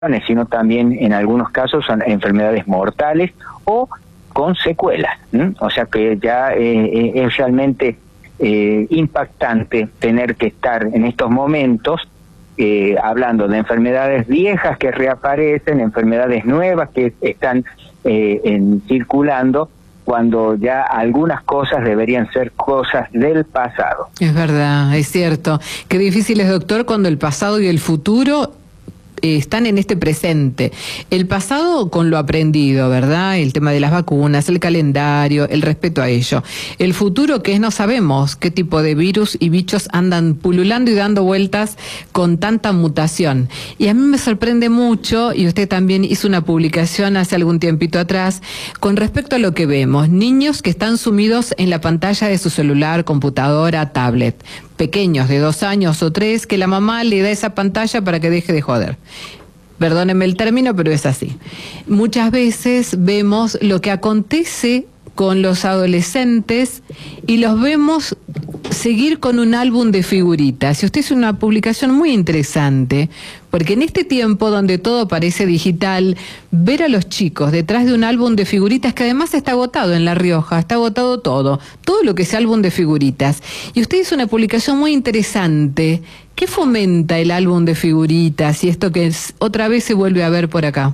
sino también en algunos casos son enfermedades mortales o con secuelas. O sea que ya es realmente impactante tener que estar en estos momentos hablando de enfermedades viejas que reaparecen, enfermedades nuevas que están circulando, cuando ya algunas cosas deberían ser cosas del pasado. Es verdad, es cierto. Qué difícil es, doctor, cuando el pasado y el futuro están en este presente. El pasado con lo aprendido, ¿verdad? El tema de las vacunas, el calendario, el respeto a ello. El futuro, que es, no sabemos qué tipo de virus y bichos andan pululando y dando vueltas con tanta mutación. Y a mí me sorprende mucho, y usted también hizo una publicación hace algún tiempito atrás, con respecto a lo que vemos. Niños que están sumidos en la pantalla de su celular, computadora, tablet. Pequeños de 2 años o 3, que la mamá le da esa pantalla para que deje de joder. Perdónenme el término, pero es así. Muchas veces vemos lo que acontece con los adolescentes y los vemos seguir con un álbum de figuritas. Y usted hizo una publicación muy interesante, porque en este tiempo donde todo parece digital, ver a los chicos detrás de un álbum de figuritas, que además está agotado en La Rioja, está agotado todo lo que es álbum de figuritas. Y usted hizo una publicación muy interesante. ¿Qué fomenta el álbum de figuritas y esto que otra vez se vuelve a ver por acá?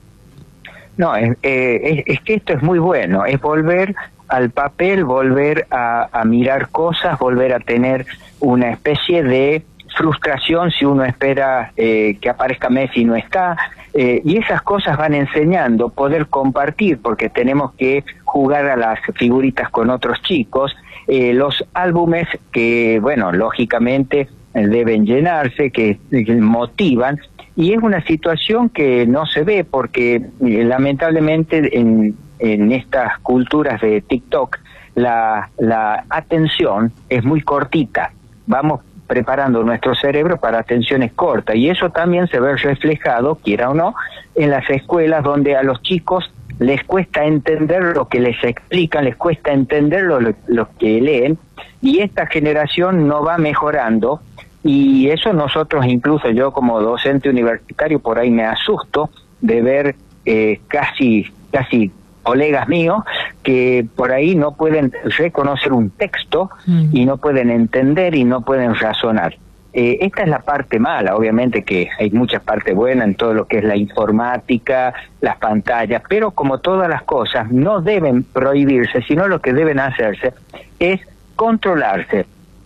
No, es que esto es muy bueno, es volver al papel, volver a mirar cosas, volver a tener una especie de frustración si uno espera que aparezca Messi y no está, y esas cosas van enseñando, poder compartir, porque tenemos que jugar a las figuritas con otros chicos, los álbumes que, bueno, lógicamente deben llenarse, que motivan, y es una situación que no se ve porque lamentablemente en estas culturas de TikTok la atención es muy cortita. Vamos preparando nuestro cerebro para atenciones cortas y eso también se ve reflejado, quiera o no, en las escuelas donde a los chicos les cuesta entender lo que les explican, les cuesta entender lo que leen, y esta generación no va mejorando. Y eso nosotros, incluso yo como docente universitario, por ahí me asusto de ver casi colegas míos que por ahí no pueden reconocer un texto y no pueden entender y no pueden razonar. Esta es la parte mala, obviamente que hay mucha parte buena en todo lo que es la informática, las pantallas, pero como todas las cosas no deben prohibirse, sino lo que deben hacerse es controlarse.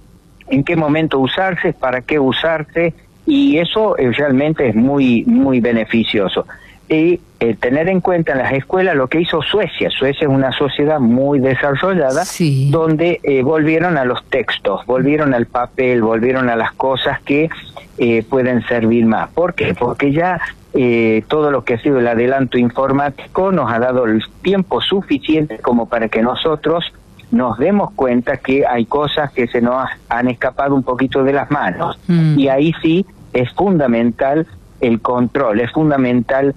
En qué momento usarse, para qué usarse, y eso realmente es muy beneficioso. Y tener en cuenta en las escuelas lo que hizo Suecia. Suecia es una sociedad muy desarrollada, sí, donde volvieron a los textos, volvieron al papel, volvieron a las cosas que pueden servir más. ¿Por qué? Porque ya todo lo que ha sido el adelanto informático nos ha dado el tiempo suficiente como para que nosotros nos demos cuenta que hay cosas que se nos han escapado un poquito de las manos. Y ahí sí es fundamental el control, es fundamental,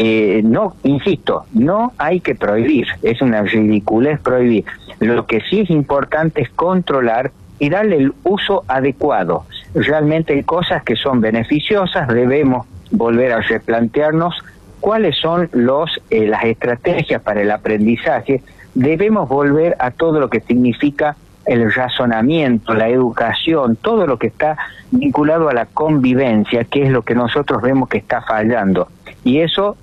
no, insisto, no hay que prohibir, es una ridiculez prohibir. Lo que sí es importante es controlar y darle el uso adecuado. Realmente hay cosas que son beneficiosas, debemos volver a replantearnos cuáles son las estrategias para el aprendizaje. Debemos volver a todo lo que significa el razonamiento, la educación, todo lo que está vinculado a la convivencia, que es lo que nosotros vemos que está fallando. Y eso,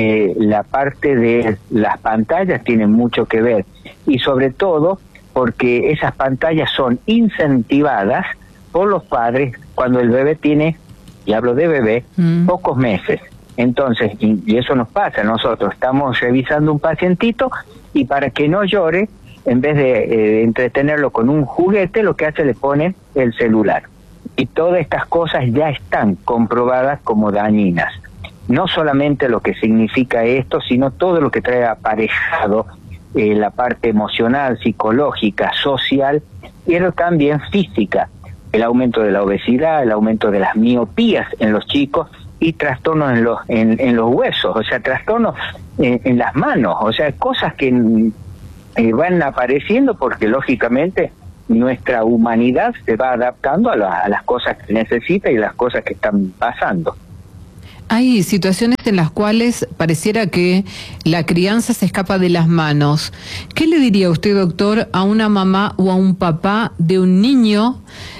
la parte de las pantallas tiene mucho que ver. Y sobre todo porque esas pantallas son incentivadas por los padres cuando el bebé tiene, y hablo de bebé, pocos meses. Entonces, y eso nos pasa, nosotros estamos revisando un pacientito y para que no llore, en vez de entretenerlo con un juguete, lo que hace le pone el celular. Y todas estas cosas ya están comprobadas como dañinas. No solamente lo que significa esto, sino todo lo que trae aparejado la parte emocional, psicológica, social, pero también física. El aumento de la obesidad, el aumento de las miopías en los chicos, y trastornos en los huesos, o sea, trastornos en las manos, o sea, cosas que van apareciendo porque lógicamente nuestra humanidad se va adaptando a las cosas que necesita y las cosas que están pasando. Hay situaciones en las cuales pareciera que la crianza se escapa de las manos. ¿Qué le diría usted, doctor, a una mamá o a un papá de un niño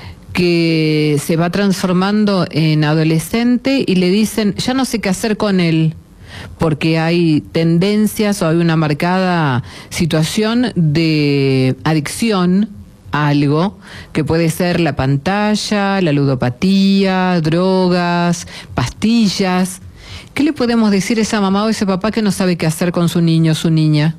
que se va transformando en adolescente y le dicen, ya no sé qué hacer con él, porque hay tendencias o hay una marcada situación de adicción a algo que puede ser la pantalla, la ludopatía, drogas, pastillas? ¿Qué le podemos decir a esa mamá o ese papá que no sabe qué hacer con su niño o su niña?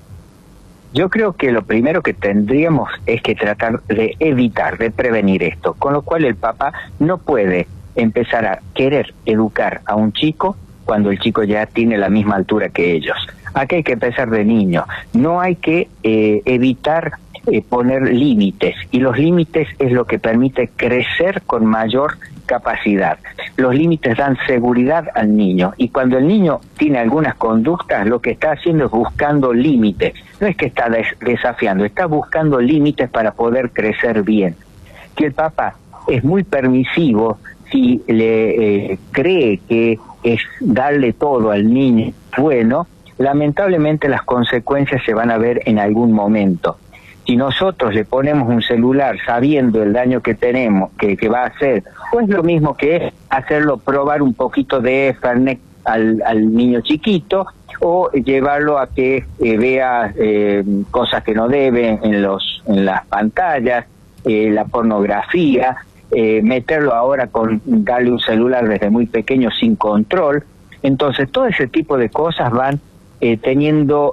Yo creo que lo primero que tendríamos es que tratar de evitar, de prevenir esto, con lo cual el papá no puede empezar a querer educar a un chico cuando el chico ya tiene la misma altura que ellos. Aquí hay que empezar de niño, no hay que evitar poner límites, y los límites es lo que permite crecer con mayor capacidad. Los límites dan seguridad al niño, y cuando el niño tiene algunas conductas, lo que está haciendo es buscando límites. No es que está desafiando, está buscando límites para poder crecer bien. Que el papá es muy permisivo si le cree que es darle todo al niño bueno, lamentablemente las consecuencias se van a ver en algún momento. Si nosotros le ponemos un celular sabiendo el daño que tenemos, que va a hacer, pues lo mismo que es hacerlo probar un poquito de Fernet al niño chiquito, o llevarlo a que vea cosas que no debe en las pantallas, la pornografía, meterlo ahora con darle un celular desde muy pequeño sin control. Entonces todo ese tipo de cosas van teniendo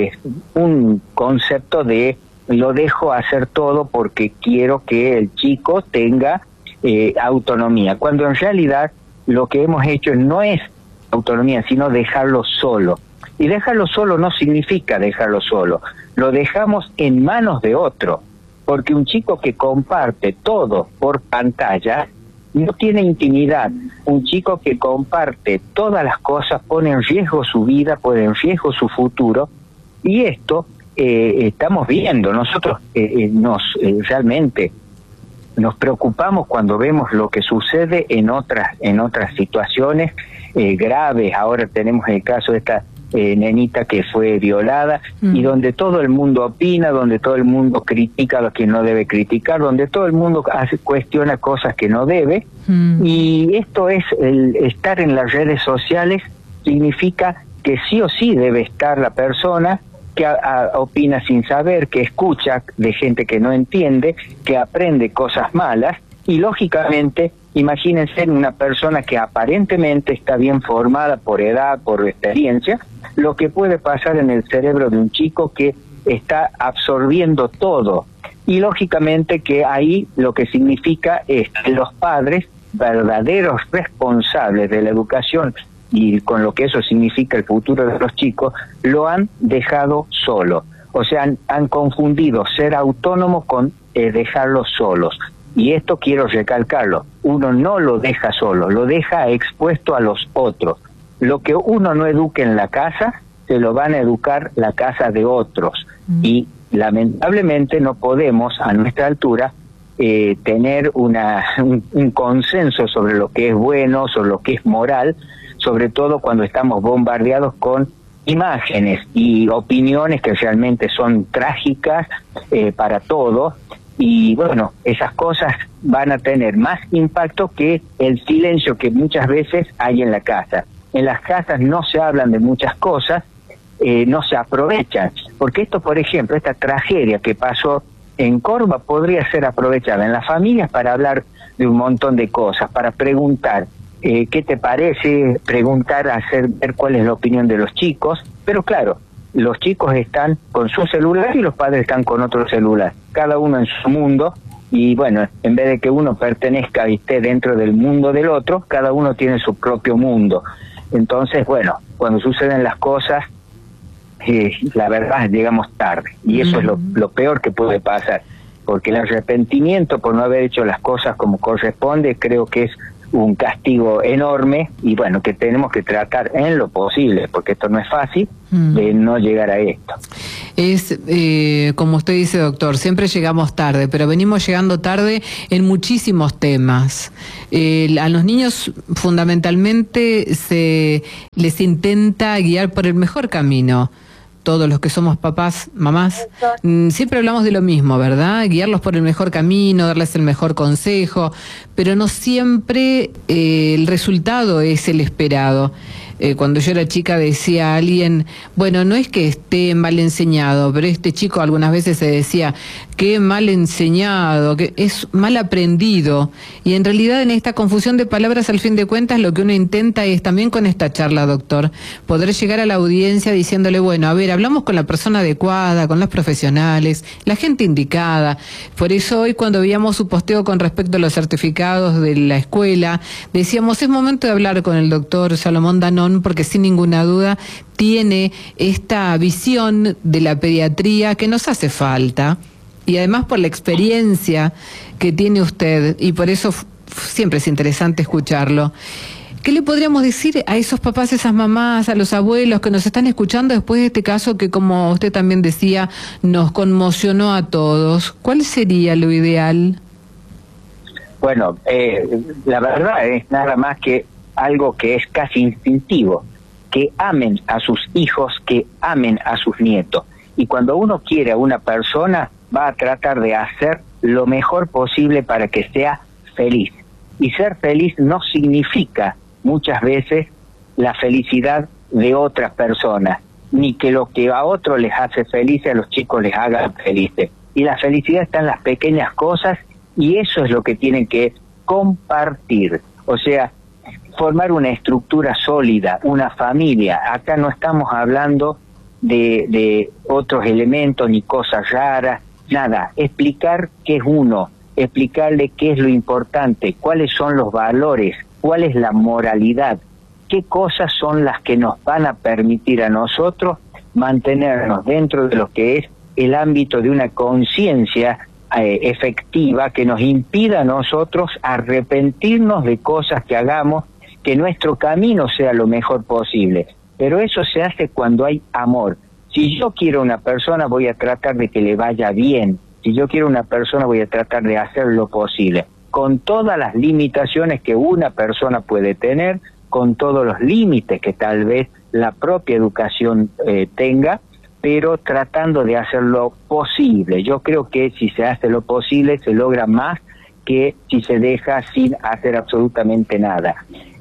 un concepto de lo dejo hacer todo porque quiero que el chico tenga autonomía, cuando en realidad lo que hemos hecho no es autonomía, sino dejarlo solo. Y dejarlo solo no significa dejarlo solo, lo dejamos en manos de otro, porque un chico que comparte todo por pantalla no tiene intimidad. Un chico que comparte todas las cosas pone en riesgo su vida, pone en riesgo su futuro, y esto estamos viendo. Nosotros realmente nos preocupamos cuando vemos lo que sucede en otras situaciones graves. Ahora tenemos el caso de esta nenita que fue violada, y donde todo el mundo opina, donde todo el mundo critica lo que no debe criticar, donde todo el mundo cuestiona cosas que no debe, y esto es el estar en las redes sociales, significa que sí o sí debe estar la persona que opina sin saber, que escucha de gente que no entiende, que aprende cosas malas, y lógicamente, imagínense una persona que aparentemente está bien formada por edad, por experiencia, lo que puede pasar en el cerebro de un chico que está absorbiendo todo. Y lógicamente que ahí lo que significa es que los padres, verdaderos responsables de la educación, y con lo que eso significa el futuro de los chicos, lo han dejado solo. O sea, han confundido ser autónomos con dejarlos solos. Y esto quiero recalcarlo, uno no lo deja solo, lo deja expuesto a los otros. Lo que uno no eduque en la casa, se lo van a educar la casa de otros. Y lamentablemente no podemos, a nuestra altura, tener un consenso sobre lo que es bueno, sobre lo que es moral, sobre todo cuando estamos bombardeados con imágenes y opiniones que realmente son trágicas para todos. Y bueno, esas cosas van a tener más impacto que el silencio que muchas veces hay en la casa. En las casas no se hablan de muchas cosas, no se aprovechan, porque esto, por ejemplo, esta tragedia que pasó en Córdoba podría ser aprovechada en las familias para hablar de un montón de cosas, para preguntar qué te parece, preguntar, ver cuál es la opinión de los chicos, pero claro, los chicos están con su celular y los padres están con otro celular, cada uno en su mundo, y bueno, en vez de que uno pertenezca y esté dentro del mundo del otro, cada uno tiene su propio mundo. Entonces, bueno, cuando suceden las cosas, la verdad llegamos tarde, y eso es lo peor que puede pasar, porque el arrepentimiento por no haber hecho las cosas como corresponde creo que es un castigo enorme, y bueno, que tenemos que tratar en lo posible, porque esto no es fácil, de no llegar a esto. Es, como usted dice, doctor, siempre llegamos tarde, pero venimos llegando tarde en muchísimos temas. A los niños fundamentalmente se les intenta guiar por el mejor camino. Todos los que somos papás, mamás, siempre hablamos de lo mismo, ¿verdad? Guiarlos por el mejor camino, darles el mejor consejo, pero no siempre el resultado es el esperado. Cuando yo era chica decía a alguien, bueno, no es que esté mal enseñado, pero este chico algunas veces se decía, qué mal enseñado, que es mal aprendido. Y en realidad en esta confusión de palabras, al fin de cuentas, lo que uno intenta es también con esta charla, doctor, poder llegar a la audiencia diciéndole, bueno, a ver, hablamos con la persona adecuada, con los profesionales, la gente indicada. Por eso hoy cuando veíamos su posteo con respecto a los certificados de la escuela, decíamos, es momento de hablar con el doctor Salomón Danón, porque sin ninguna duda tiene esta visión de la pediatría que nos hace falta, y además por la experiencia que tiene usted, y por eso siempre es interesante escucharlo. ¿Qué le podríamos decir a esos papás, esas mamás, a los abuelos que nos están escuchando después de este caso que, como usted también decía, nos conmocionó a todos? ¿Cuál sería lo ideal? Bueno, la verdad es nada más que algo que es casi instintivo, que amen a sus hijos, que amen a sus nietos. Y cuando uno quiere a una persona, va a tratar de hacer lo mejor posible para que sea feliz. Y ser feliz no significa muchas veces la felicidad de otras personas, ni que lo que a otros les hace felices, a los chicos les haga felices. Y la felicidad está en las pequeñas cosas, y eso es lo que tienen que compartir. O sea, formar una estructura sólida, una familia. Acá no estamos hablando de otros elementos ni cosas raras, nada. Explicar qué es uno, explicarle qué es lo importante, cuáles son los valores, cuál es la moralidad, qué cosas son las que nos van a permitir a nosotros mantenernos dentro de lo que es el ámbito de una conciencia efectiva que nos impida a nosotros arrepentirnos de cosas que hagamos, que nuestro camino sea lo mejor posible. Pero eso se hace cuando hay amor. Si yo quiero una persona, voy a tratar de que le vaya bien. Si yo quiero una persona, voy a tratar de hacer lo posible, con todas las limitaciones que una persona puede tener, con todos los límites que tal vez la propia educación tenga, pero tratando de hacer lo posible. Yo creo que si se hace lo posible, se logra más que si se deja sin hacer absolutamente nada.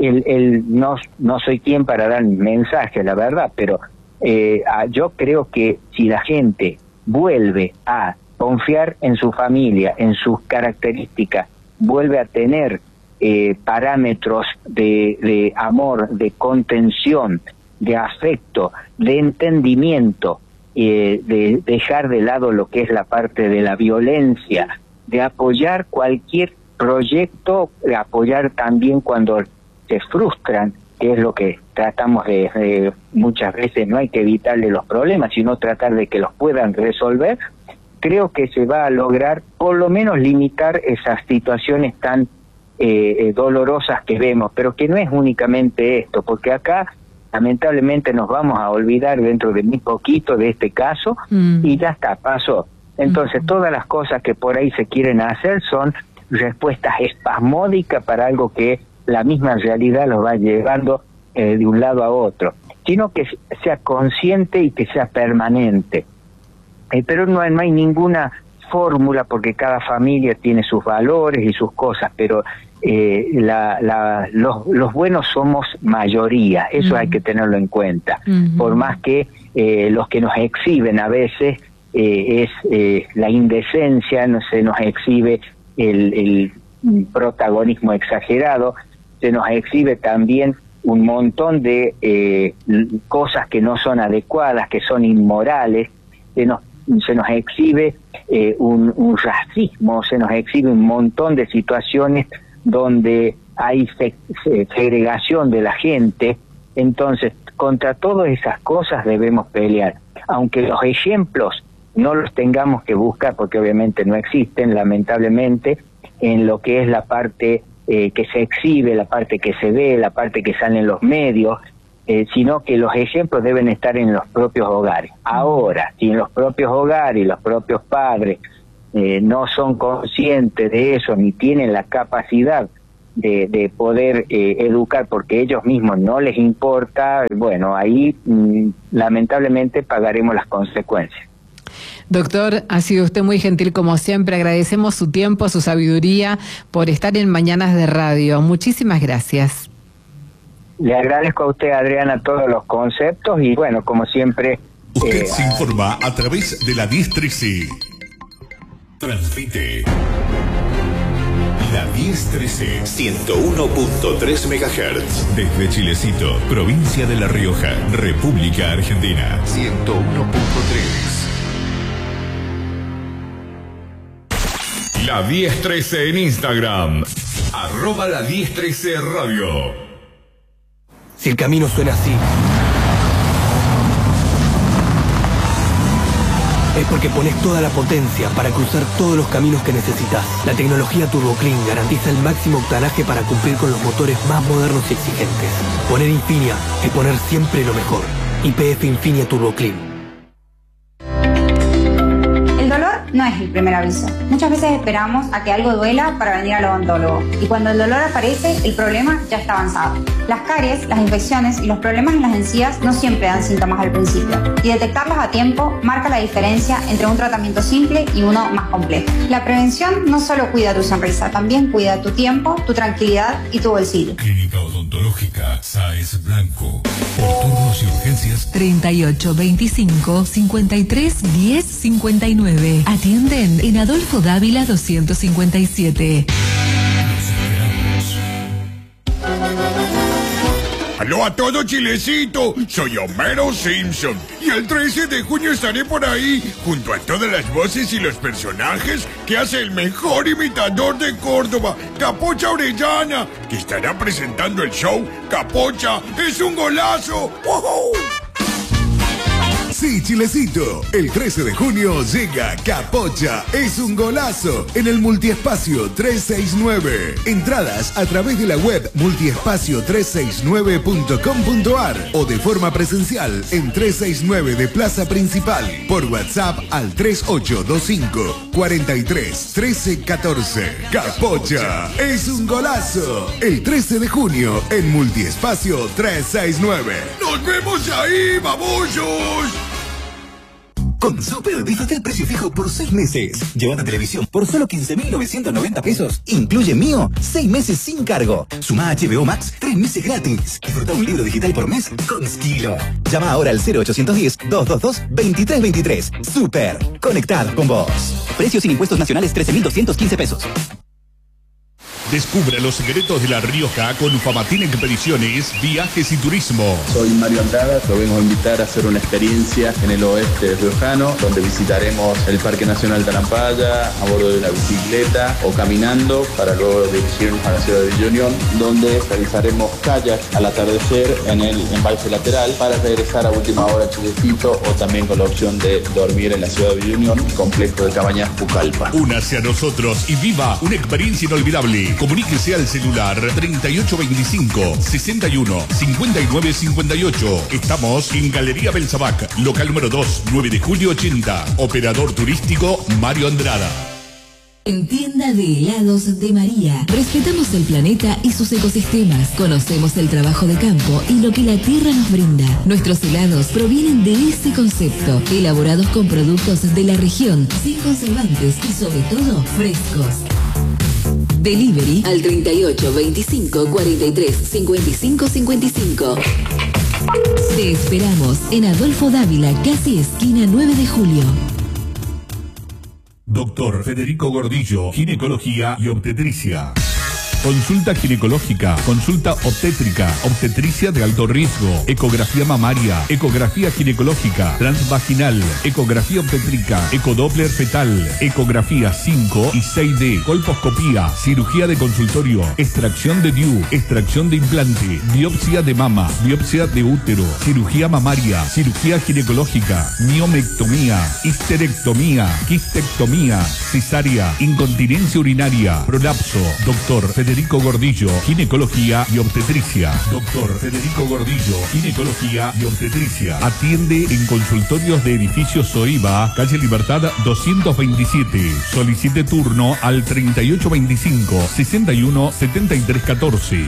No soy quien para dar mensajes, la verdad, pero yo creo que si la gente vuelve a confiar en su familia, en sus características, vuelve a tener parámetros de amor, de contención, de afecto, de entendimiento, de dejar de lado lo que es la parte de la violencia, de apoyar cualquier proyecto, de apoyar también cuando se frustran, que es lo que tratamos de muchas veces. No hay que evitarle los problemas, sino tratar de que los puedan resolver. Creo que se va a lograr por lo menos limitar esas situaciones tan dolorosas que vemos, pero que no es únicamente esto, porque acá lamentablemente nos vamos a olvidar dentro de muy poquito de este caso y ya está, pasó. Entonces todas las cosas que por ahí se quieren hacer son respuestas espasmódicas para algo que la misma realidad los va llevando de un lado a otro, sino que sea consciente y que sea permanente. Pero no hay ninguna fórmula, porque cada familia tiene sus valores y sus cosas, pero los buenos somos mayoría, eso hay que tenerlo en cuenta. Por más que los que nos exhiben a veces es la indecencia, se nos exhibe el protagonismo exagerado, se nos exhibe también un montón de cosas que no son adecuadas, que son inmorales, se nos exhibe un racismo, se nos exhibe un montón de situaciones donde hay segregación de la gente. Entonces, contra todas esas cosas debemos pelear, aunque los ejemplos no los tengamos que buscar, porque obviamente no existen, lamentablemente, en lo que es la parte que se exhibe, la parte que se ve, la parte que sale en los medios, sino que los ejemplos deben estar en los propios hogares. Ahora, si en los propios hogares y los propios padres no son conscientes de eso, ni tienen la capacidad de poder educar porque ellos mismos no les importa, bueno, ahí lamentablemente pagaremos las consecuencias. Doctor, ha sido usted muy gentil como siempre, agradecemos su tiempo, su sabiduría por estar en Mañanas de Radio. Muchísimas gracias. Le agradezco a usted, Adriana, todos los conceptos y bueno, como siempre... Usted se informa a través de la 1013. Transmite la 1013 101.3 MHz desde Chilecito, provincia de La Rioja, República Argentina. 101.3. La 1013 en Instagram. @la 1013 Radio. Si el camino suena así, es porque pones toda la potencia para cruzar todos los caminos que necesitas. La tecnología Turbo Clean garantiza el máximo octanaje para cumplir con los motores más modernos y exigentes. Poner Infinia es poner siempre lo mejor. YPF Infinia Turbo Clean. El dolor no es el primer aviso. Muchas veces esperamos a que algo duela para venir al odontólogo. Y cuando el dolor aparece, el problema ya está avanzado. Las caries, las infecciones y los problemas en las encías no siempre dan síntomas al principio. Y detectarlas a tiempo marca la diferencia entre un tratamiento simple y uno más complejo. La prevención no solo cuida tu sonrisa, también cuida tu tiempo, tu tranquilidad y tu bolsillo. Clínica Odontológica Sáez Blanco. Por turnos y urgencias 38 25 53 10 59. Atienden en Adolfo Dávila 257. ¡Aló a todo Chilecito! Soy Homero Simpson y el 13 de junio estaré por ahí junto a todas las voces y los personajes que hace el mejor imitador de Córdoba, Capocha Orellana, que estará presentando el show Capocha es un golazo. ¡Wow! Sí, Chilecito, el 13 de junio llega Capocha es un golazo en el Multiespacio 369. Entradas a través de la web multiespacio369.com.ar o de forma presencial en 369 de Plaza Principal por WhatsApp al 3825 43 13 14. Capocha es un golazo el 13 de junio en Multiespacio 369. ¡Nos vemos ahí, babosos! Con Super, disfruta el precio fijo por 6 meses. Lleva televisión por solo 15.990 pesos. Incluye Mío, 6 meses sin cargo. Suma HBO Max, 3 meses gratis. Disfruta un libro digital por mes con Skilo. Llama ahora al 0810-222-2323. Super, conectado con vos. Precios sin impuestos nacionales 13.215 pesos. Descubra los secretos de La Rioja con Famatín Expediciones, Viajes y Turismo. Soy Mario Andrada, lo vengo a invitar a hacer una experiencia en el oeste riojano, donde visitaremos el Parque Nacional Tarampaya a bordo de una bicicleta o caminando, para luego dirigirnos a la ciudad de Villa Unión, donde realizaremos kayak al atardecer en el embalse lateral para regresar a última hora a Chilecito, o también con la opción de dormir en la ciudad de Villa Unión, complejo de cabañas Pucallpa. Únase a nosotros y viva una experiencia inolvidable. Comuníquese al celular 3825 61 59 58. Estamos en Galería Belsabac, local número 2, 9 de julio 80. Operador turístico Mario Andrada. En Tienda de Helados de María, respetamos el planeta y sus ecosistemas. Conocemos el trabajo de campo y lo que la tierra nos brinda. Nuestros helados provienen de ese concepto, elaborados con productos de la región, sin conservantes y sobre todo frescos. Delivery al 38 25 43 55 55. Te esperamos en Adolfo Dávila, casi esquina 9 de julio. Doctor Federico Gordillo, ginecología y obstetricia. Consulta ginecológica, consulta obstétrica, obstetricia de alto riesgo, ecografía mamaria, ecografía ginecológica, transvaginal, ecografía obstétrica, ecodoppler fetal, ecografía 5 y 6D, colposcopía, cirugía de consultorio, extracción de DIU, extracción de implante, biopsia de mama, biopsia de útero, cirugía mamaria, cirugía ginecológica, miomectomía, histerectomía, quistectomía, cesárea, incontinencia urinaria, prolapso. Doctor Federico Federico Gordillo, ginecología y obstetricia. Doctor Federico Gordillo, ginecología y obstetricia. Atiende en consultorios de edificio Soiba, calle Libertad 227. Solicite turno al 3825 61 73 14.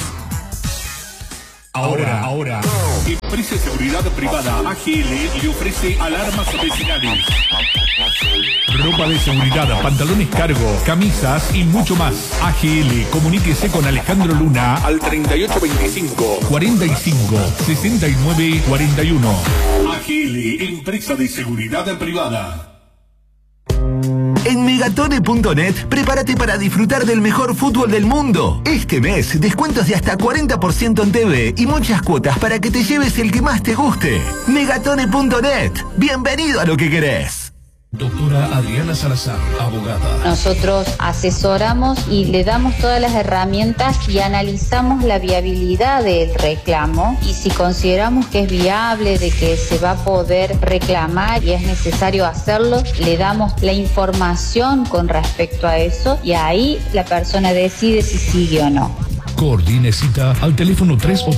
Ahora, Empresa de Seguridad Privada AGL le ofrece alarmas vecinales, ropa de seguridad, pantalones cargo, camisas y mucho más. AGL, comuníquese con Alejandro Luna al 3825 45 69 41. AGL, Empresa de Seguridad Privada. En Megatone.net, prepárate para disfrutar del mejor fútbol del mundo. Este mes, descuentos de hasta 40% en TV y muchas cuotas para que te lleves el que más te guste. Megatone.net, bienvenido a lo que querés. Doctora Adriana Salazar, abogada. Nosotros asesoramos y le damos todas las herramientas y analizamos la viabilidad del reclamo, y si consideramos que es viable, de que se va a poder reclamar y es necesario hacerlo, le damos la información con respecto a eso, y ahí la persona decide si sigue o no. Coordine cita al teléfono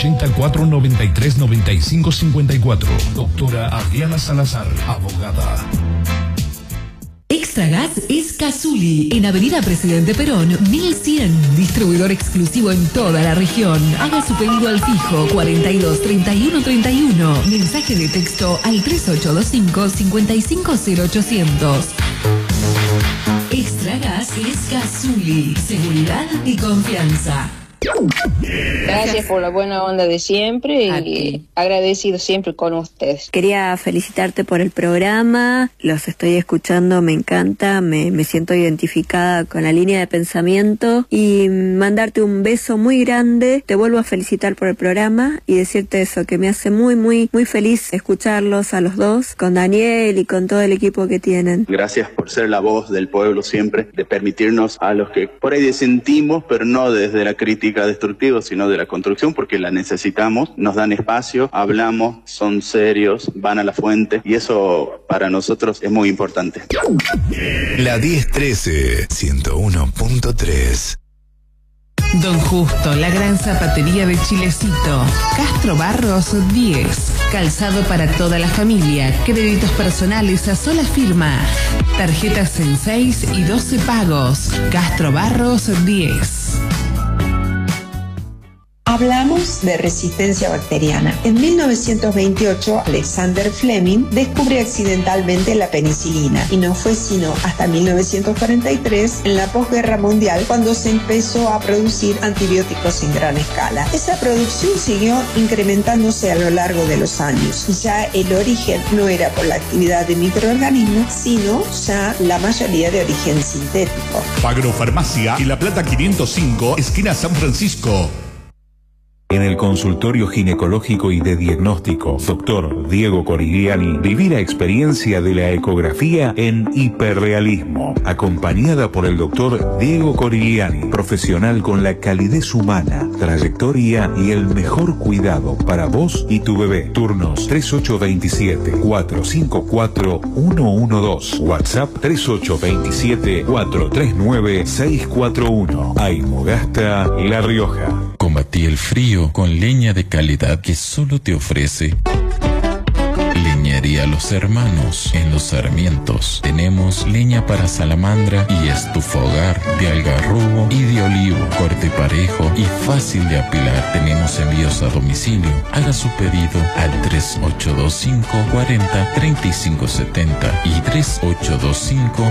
384-93-95-54. Doctora Adriana Salazar, abogada. Extragas es Cazuli, en Avenida Presidente Perón, 1100. Distribuidor exclusivo en toda la región. Haga su pedido al fijo 42 31 31. Mensaje de texto al 3825 550800. Extragas es Cazuli. Seguridad y confianza. Gracias por la buena onda de siempre y agradecido siempre con ustedes. Quería felicitarte por el programa, los estoy escuchando, me encanta, me siento identificada con la línea de pensamiento, y mandarte un beso muy grande. Te vuelvo a felicitar por el programa y decirte eso, que me hace muy, muy, muy feliz escucharlos a los dos, con Daniel y con todo el equipo que tienen. Gracias por ser la voz del pueblo siempre, de permitirnos a los que por ahí disentimos, pero no desde la crítica destructiva, sino de la construcción, porque la necesitamos, nos dan espacio, hablamos, son serios, van a la fuente, y eso para nosotros es muy importante. La 1013 101.3. Don Justo, la gran zapatería de Chilecito. Castro Barros 10. Calzado para toda la familia. Créditos personales a sola firma. Tarjetas en 6 y 12 pagos. Castro Barros 10. Hablamos de resistencia bacteriana. En 1928, Alexander Fleming descubre accidentalmente la penicilina, y no fue sino hasta 1943, en la posguerra mundial, cuando se empezó a producir antibióticos en gran escala. Esa producción siguió incrementándose a lo largo de los años. Ya el origen no era por la actividad de microorganismos, sino ya la mayoría de origen sintético. Agrofarmacia y La Plata 505, esquina San Francisco. En el consultorio ginecológico y de diagnóstico, Dr. Diego Corigliani, viví la experiencia de la ecografía en hiperrealismo, acompañada por el Dr. Diego Corigliani, profesional con la calidez humana, trayectoria y el mejor cuidado para vos y tu bebé. Turnos 3827-454-112, WhatsApp 3827-439-641. Aimogasta, La Rioja. Combatí el frío con leña de calidad que solo te ofrece Leñería Los Hermanos. En Los Sarmientos tenemos leña para salamandra y estufa hogar, de algarrobo y de olivo, corte parejo y fácil de apilar. Tenemos envíos a domicilio. Haga su pedido al 3825 40 3570 y 3825